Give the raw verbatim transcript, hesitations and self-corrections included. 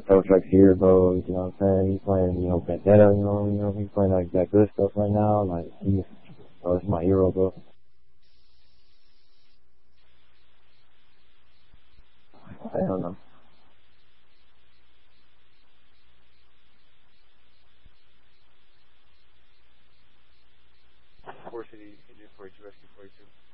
Star Trek Heroes, you know what I'm saying? He's playing, you know, Vendetta, you know, you know, he's playing like that good stuff right now. Like he's, oh, it's my hero, bro. I don't know. Four City, Agent forty-two, Rescue forty-two.